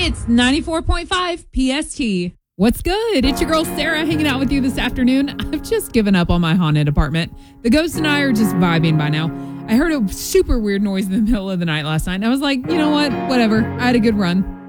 It's 94.5 PST. What's good? It's your girl Sarah hanging out with you this afternoon. I've just given up on my haunted apartment. The ghost and I are just vibing by now. I heard a super weird noise in the middle of the night last night, and I was like, you know what? Whatever. I had a good run.